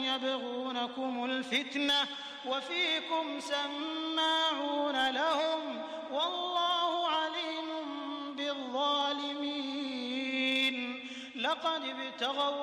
يبغونكم الفتنة وفيكم سماعون لهم والله عليم بالظالمين. لقد ابتغوا